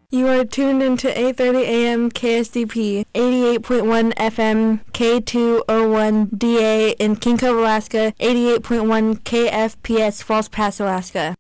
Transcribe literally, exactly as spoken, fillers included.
You are tuned into eight thirty a.m. K S D P, eighty-eight point one F M K two oh one D A in King Cove, Alaska, eighty-eight point one K F P S Falls Pass, Alaska.